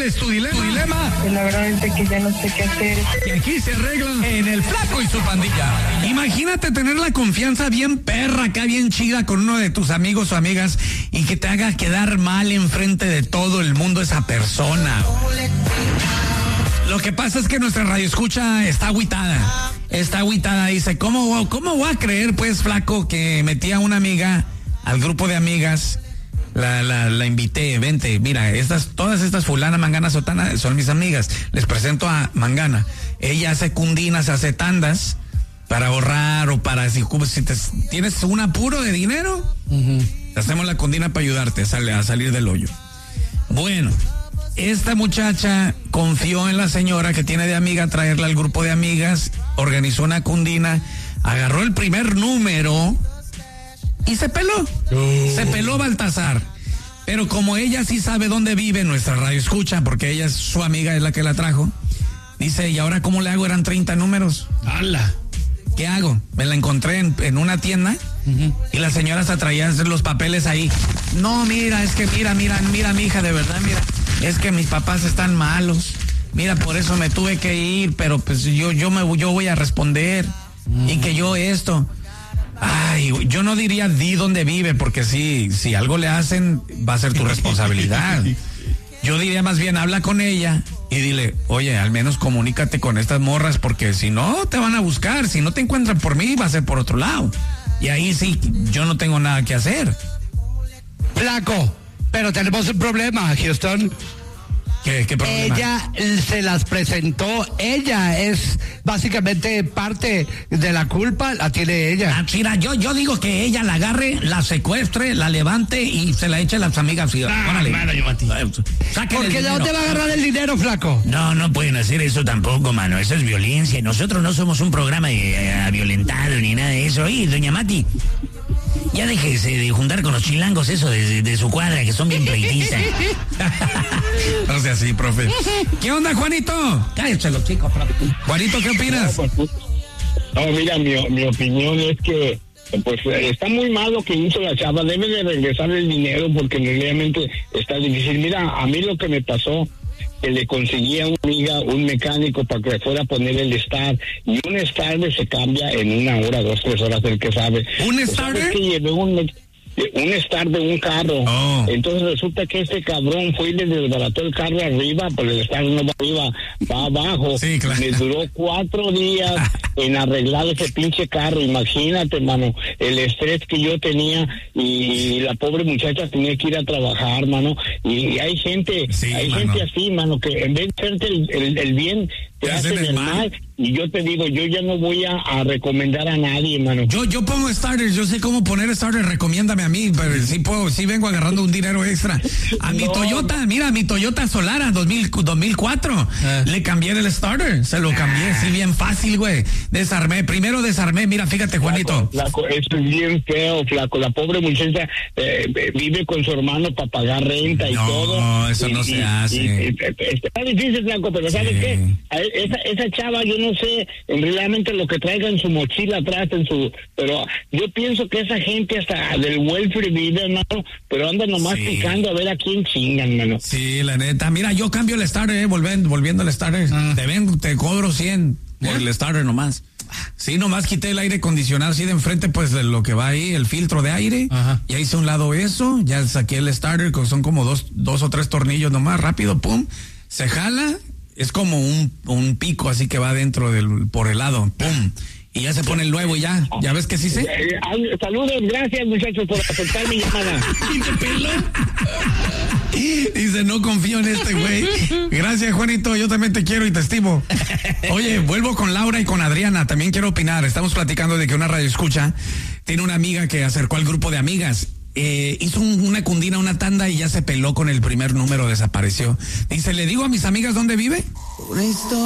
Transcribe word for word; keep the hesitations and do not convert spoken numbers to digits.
es tu dilema? Tu dilema. La verdad es que ya no sé qué hacer. Y aquí se arregla en El Flaco y su pandilla. Imagínate tener la confianza bien perra, acá bien chida con uno de tus amigos o amigas y que te haga quedar mal enfrente de todo el mundo esa persona. Lo que pasa es que nuestra radioescucha está agüitada. Está agüitada, dice, ¿cómo, ¿cómo voy a creer, pues, Flaco, que metí a una amiga al grupo de amigas? La, la, la invité, vente, mira, estas, todas estas fulana, mangana, sotana, son mis amigas. Les presento a Mangana. Ella hace cundinas, hace tandas para ahorrar o para, si, si te, tienes un apuro de dinero, uh-huh. hacemos la cundina para ayudarte a, sal, a salir del hoyo. Bueno, esta muchacha confió en la señora que tiene de amiga traerla al grupo de amigas, organizó una cundina, agarró el primer número y se peló. Oh. Se peló Baltasar. Pero como ella sí sabe dónde vive nuestra radio escucha, porque ella es su amiga, es la que la trajo, dice, ¿y ahora cómo le hago? Eran treinta números. ¡Hala! ¿Qué hago? Me la encontré en, en una tienda uh-huh. y la señora hasta traía los papeles ahí. No, mira, es que mira, mira, mira, mi hija, de verdad, mira. Es que mis papás están malos. Mira, por eso me tuve que ir, pero pues yo, yo me yo voy a responder. Uh-huh. Y que yo esto. Ay, yo no diría di dónde vive, porque si, si algo le hacen, va a ser tu responsabilidad. Yo diría más bien, habla con ella y dile, oye, al menos comunícate con estas morras, porque si no, te van a buscar. Si no te encuentran por mí, va a ser por otro lado. Y ahí sí, yo no tengo nada que hacer. Flaco, pero tenemos un problema, Houston. ¿Qué, qué problema? Ella se las presentó, ella es básicamente parte de la culpa, la tiene ella. Ah, mira, yo, yo digo que ella la agarre, la secuestre, la levante y se la eche a las amigas. Ah, mano, yo, porque ¿de dónde va a agarrar el dinero, Flaco? No, no pueden hacer eso tampoco, mano, eso es violencia. Nosotros no somos un programa de, uh, violentado ni nada de eso. Oye, doña Mati, ya déjese de juntar con los chilangos eso de, de, de su cuadra, que son bien pleitizas. No sea así, profe. ¿Qué onda, Juanito? Cállate los chicos, profe. Juanito, ¿qué opinas? No, pues, no mira, mi, mi opinión es que pues está muy mal lo que hizo la chava. Debe de regresar el dinero porque realmente está difícil. Mira, a mí lo que me pasó, que le conseguía a una amiga un mecánico para que fuera a poner el start, y un starter se cambia en una hora, dos, tres horas, el que sabe. ¿Un starter? ¿Sabes que llevé un, un start de un carro? Oh. Entonces resulta que este cabrón fue y le desbarató el carro arriba, pero el start no va arriba, va abajo. Sí, claro. Me duró cuatro días en arreglar ese pinche carro. Imagínate, mano, el estrés que yo tenía, y la pobre muchacha tenía que ir a trabajar, mano. Y hay gente, sí, hay mano. gente así, mano, que en vez de hacerte el, el, el bien, te hacen el mal. mal. Y yo te digo, yo ya no voy a, a recomendar a nadie, mano. Yo yo pongo starters, yo sé cómo poner starters, recomiéndame a mí, pero sí puedo, sí vengo agarrando un dinero extra. A mi no. Toyota, mira, mi Toyota Solara dos mil cuatro, eh. le cambié el starter, se lo cambié, sí, bien fácil, güey. Desarmé, primero desarmé, mira, fíjate, Juanito. Flaco, flaco, esto es bien feo, flaco. La pobre muchacha eh, vive con su hermano para pagar renta y no, todo. No, eso y, no y, se hace. Y, y, está difícil, flaco, pero ¿sabes sí. qué? Esa, esa chava, yo no sé realmente lo que traiga en su mochila atrás, en su, pero yo pienso que esa gente hasta del welfare vive, hermano, pero anda nomás sí. picando a ver a quién chingan, hermano. Sí, la neta. Mira, yo cambio el starter, eh, volviendo, volviendo al starter. Ah. Te ven, te cobro cien por ¿Eh? el starter nomás. Sí, nomás quité el aire acondicionado así de enfrente, pues de lo que va ahí, el filtro de aire. Ajá. Ya hice un lado eso, ya saqué el starter, que son como dos, dos o tres tornillos nomás, rápido, pum, se jala. Es como un, un pico así que va dentro del, por el lado, pum, y ya se pone el nuevo y ya, ¿ya ves que sí sé? Eh, eh, saludos, gracias muchachos por aceptar mi llamada. Y te peló. Dice, no confío en este güey. Gracias, Juanito, yo también te quiero y te estimo. Oye, vuelvo con Laura y con Adriana, también quiero opinar. Estamos platicando de que una radio escucha tiene una amiga que acercó al grupo de amigas. Eh, hizo un, una cundina, una tanda y ya se peló con el primer número, desapareció. Dice, ¿le digo a mis amigas dónde vive?